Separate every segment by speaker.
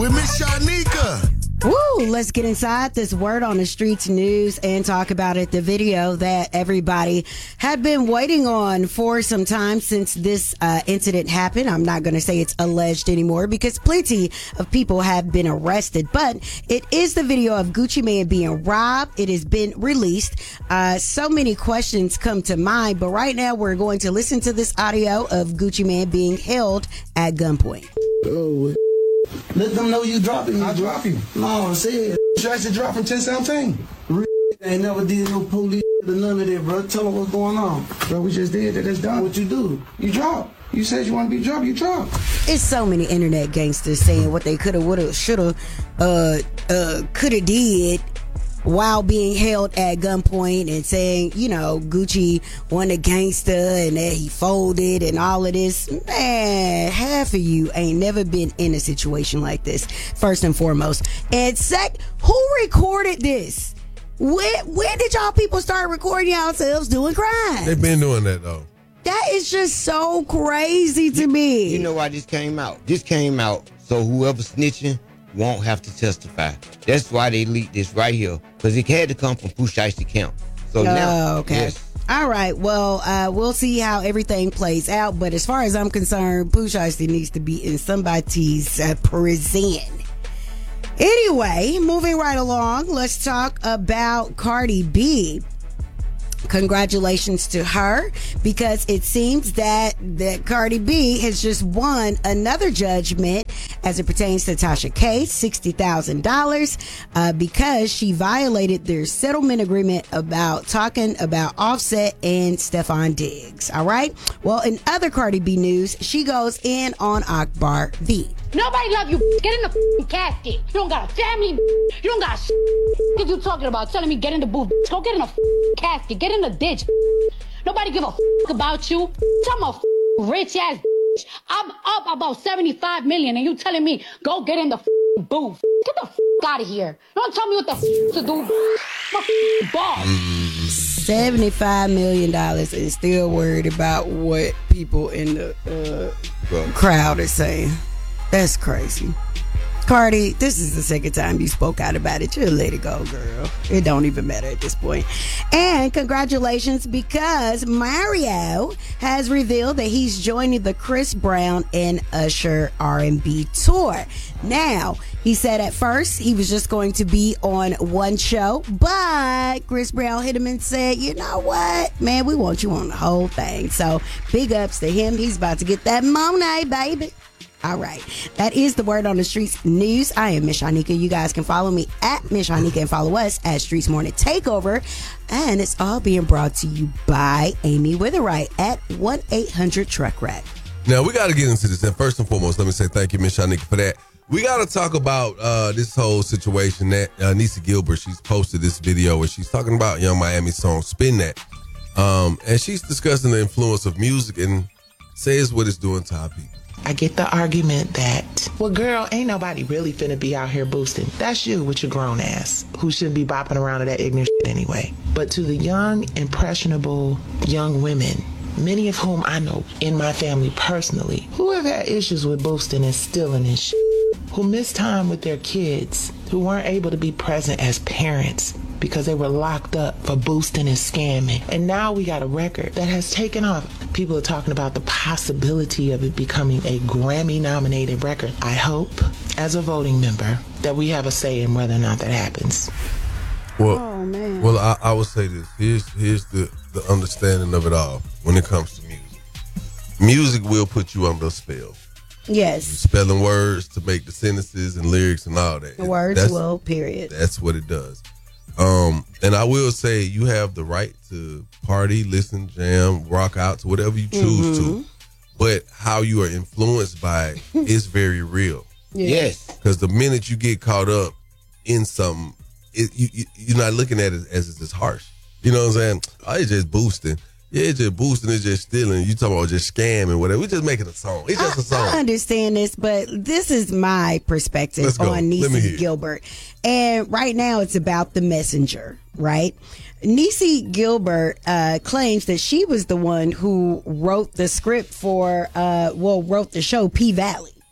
Speaker 1: with Miss Shanika.
Speaker 2: Woo! Let's get inside this word on the streets news and talk about it. The video that everybody had been waiting on for some time since this incident happened. I'm not going to say it's alleged anymore because plenty of people have been arrested, but it is the video of Gucci Mane being robbed. It has been released. So many questions come to mind, but right now we're going to listen to this audio of Gucci Mane being held at gunpoint.
Speaker 3: Oh, let them know you dropping me.
Speaker 4: I drop you.
Speaker 3: No, I said.
Speaker 4: You actually dropped from 1017.
Speaker 3: Ain't never did no police or none of that, bro. Tell them what's going on.
Speaker 4: Bro, we just did that. That's done.
Speaker 3: What you do?
Speaker 4: You drop. You said you want to be dropped. You drop.
Speaker 2: It's so many internet gangsters saying what they coulda, woulda, shoulda, coulda did while being held at gunpoint and saying, you know, Gucci won a gangster and that he folded and all of this. Man, half of you ain't never been in a situation like this, first and foremost. And who recorded this? When did y'all people start recording yourselves doing crimes?
Speaker 1: They've been doing that, though.
Speaker 2: That is just so crazy to me.
Speaker 5: You know why this came out? This came out so whoever snitching won't have to testify. That's why they leaked this right here, because it had to come from Pooh Shiesty Camp. So now,
Speaker 2: okay.
Speaker 5: Yes.
Speaker 2: All right. Well, we'll see how everything plays out. But as far as I'm concerned, Pooh Shiesty needs to be in somebody's prison. Anyway, moving right along, let's talk about Cardi B. Congratulations to her, because it seems that Cardi B has just won another judgment as it pertains to Tasha K, $60,000 because she violated their settlement agreement about talking about Offset and Stefan Diggs. All right. Well, in other Cardi B news, she goes in on Akbar V.
Speaker 6: Nobody love you. Get in the casket. You don't got a family. You don't got what you talking about? Telling me get in the booth. Go get in the casket. Get in the ditch. Nobody give a about you. I'm a rich ass. I'm up about 75 million and you telling me go get in the booth. Get the out of here. Don't tell me what the to do. My boss.
Speaker 2: $75 million and still worried about what people in the crowd are saying. That's crazy. Cardi, this is the second time you spoke out about it. Just let it go, girl. It don't even matter at this point. And congratulations, because Mario has revealed that he's joining the Chris Brown and Usher R&B tour. Now, he said at first he was just going to be on one show, but Chris Brown hit him and said, you know what, man, we want you on the whole thing. So big ups to him. He's about to get that money, baby. All right. That is the word on the streets news. I am Miss Shanika. You guys can follow me at Miss Shanika and follow us at Streets Morning Takeover. And it's all being brought to you by Amy Witherite at 1-800-TRUCK-RAT.
Speaker 1: Now, we got to get into this. And first and foremost, let me say thank you, Miss Shanika, for that. We got to talk about this whole situation that Nisa Gilbert, she's posted this video where she's talking about Young Miami's song Spin That. And she's discussing the influence of music and says what it's doing to our people.
Speaker 7: I get the argument that, well, girl, ain't nobody really finna be out here boosting. That's you with your grown ass, who shouldn't be bopping around to that ignorant shit anyway. But to the young, impressionable young women, many of whom I know in my family personally, who have had issues with boosting and stealing and shit, who miss time with their kids, who weren't able to be present as parents because they were locked up for boosting and scamming. And now we got a record that has taken off. People are talking about the possibility of it becoming a Grammy-nominated record. I hope, as a voting member, that we have a say in whether or not that happens.
Speaker 1: Well,
Speaker 2: Oh, man.
Speaker 1: well, I would say this. Here's the understanding of it all when it comes to music. Music will put you under a spell.
Speaker 2: Yes.
Speaker 1: Spelling words to make the sentences and lyrics and all that.
Speaker 2: The words will, period.
Speaker 1: That's what it does. And I will say you have the right to party, listen, jam, rock out to whatever you choose to. But how you are influenced by it is very real.
Speaker 5: Yes.
Speaker 1: Because the minute you get caught up in something, you're not looking at it as it's harsh. You know what I'm saying? Oh, it's just boosting. Yeah, it's just boosting, it's just stealing. You talking about just scamming, whatever. We're just making a song. It's just a song.
Speaker 2: I understand this, but this is my perspective on Nisi Gilbert. And right now it's about the messenger, right? Nisi Gilbert claims that she was the one who wrote the script for, wrote the show P Valley.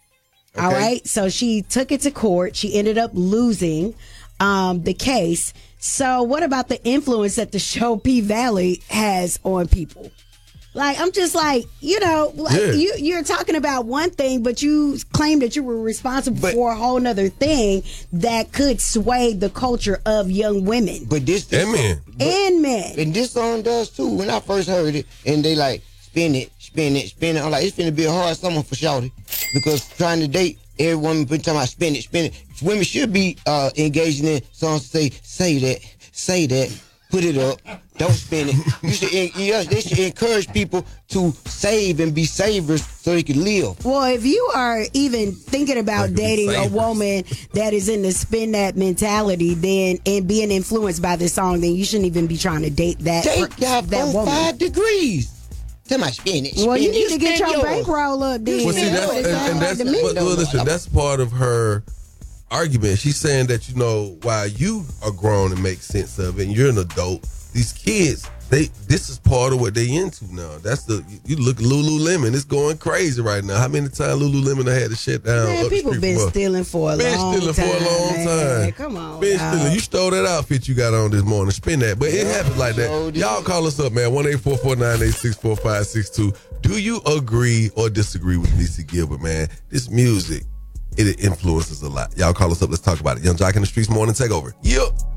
Speaker 2: All right. So she took it to court. She ended up losing the case. So what about the influence that the show P-Valley has on people? Like, I'm just like, you're talking about one thing, but you claim that you were responsible for a whole nother thing that could sway the culture of young women.
Speaker 5: But this
Speaker 1: and men.
Speaker 2: And men.
Speaker 5: And this song does too. When I first heard it, and they like, spin it. I'm like, it's finna be a hard summer for shawty. Because trying to date, every woman been talking about spin it. Women should be engaging in songs to say that, put it up, don't spin it. They should encourage people to save and be savers so they can live.
Speaker 2: Well, if you are even thinking about dating a woman that is in the spin that mentality, then and being influenced by this song, then you shouldn't even be trying to date that woman.
Speaker 5: 5 degrees. Tell my spin it.
Speaker 2: Well, you need to get your bankroll up, then.
Speaker 1: Well, see, that's part of her argument. She's saying that, while you are grown and make sense of it, and you're an adult, these kids, this is part of what they into now. You look at Lululemon, it's going crazy right now. How many times Lululemon had to shut down?
Speaker 2: Man, people been stealing for a long time. Come on.
Speaker 1: You stole that outfit you got on this morning. Spin that. But it happens like that. Y'all call us up, man. 1-844-986-4562. Do you agree or disagree with Niecy Gilbert, man? This music, it influences a lot. Y'all call us up. Let's talk about it. Young Jock in the Streets Morning Takeover. Yep.